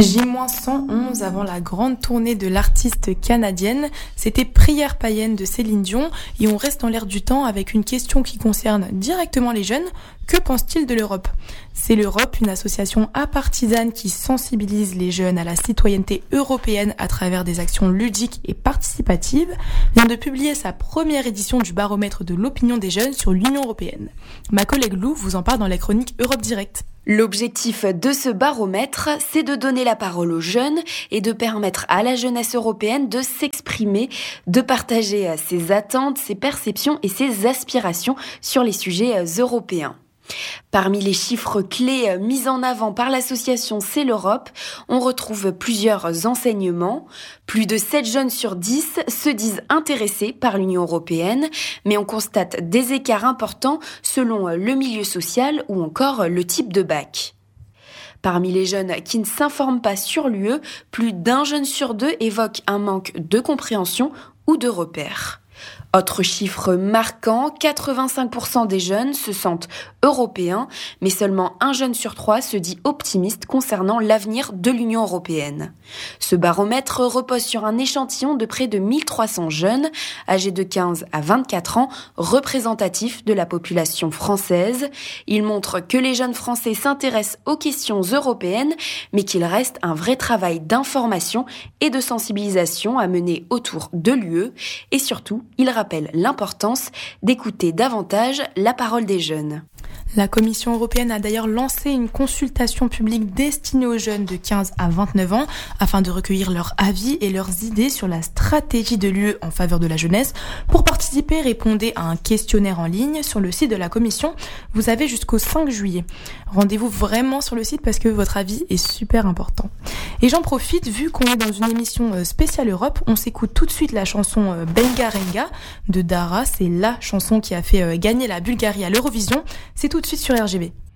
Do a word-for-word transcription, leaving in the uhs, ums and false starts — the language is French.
J cent onze avant la grande tournée de l'artiste canadienne, c'était Prière païenne de Céline Dion et on reste dans l'air du temps avec une question qui concerne directement les jeunes. Que pense-t-il de l'Europe ? C'est l'Europe, une association apartisane qui sensibilise les jeunes à la citoyenneté européenne à travers des actions ludiques et participatives, vient de publier sa première édition du baromètre de l'opinion des jeunes sur l'Union européenne. Ma collègue Lou vous en parle dans la chronique Europe Direct. L'objectif de ce baromètre, c'est de donner la parole aux jeunes et de permettre à la jeunesse européenne de s'exprimer, de partager ses attentes, ses perceptions et ses aspirations sur les sujets européens. Parmi les chiffres clés mis en avant par l'association C'est l'Europe, on retrouve plusieurs enseignements. Plus de sept jeunes sur dix se disent intéressés par l'Union européenne, mais on constate des écarts importants selon le milieu social ou encore le type de bac. Parmi les jeunes qui ne s'informent pas sur l'U E, plus d'un jeune sur deux évoque un manque de compréhension ou de repères. Autre chiffre marquant, quatre-vingt-cinq pour cent des jeunes se sentent européens, mais seulement un jeune sur trois se dit optimiste concernant l'avenir de l'Union européenne. Ce baromètre repose sur un échantillon de près de mille trois cents jeunes, âgés de quinze à vingt-quatre ans, représentatifs de la population française. Il montre que les jeunes français s'intéressent aux questions européennes, mais qu'il reste un vrai travail d'information et de sensibilisation à mener autour de l'U E, et surtout, il rappelle l'importance d'écouter davantage la parole des jeunes. La Commission européenne a d'ailleurs lancé une consultation publique destinée aux jeunes de quinze à vingt-neuf ans afin de recueillir leurs avis et leurs idées sur la stratégie de l'U E en faveur de la jeunesse. Pour participer, répondez à un questionnaire en ligne sur le site de la Commission. Vous avez jusqu'au cinq juillet. Rendez-vous vraiment sur le site parce que votre avis est super important. Et j'en profite, vu qu'on est dans une émission spéciale Europe, on s'écoute tout de suite la chanson Benga Renga de Dara. C'est la chanson qui a fait gagner la Bulgarie à l'Eurovision. C'est tout de suite sur R G B.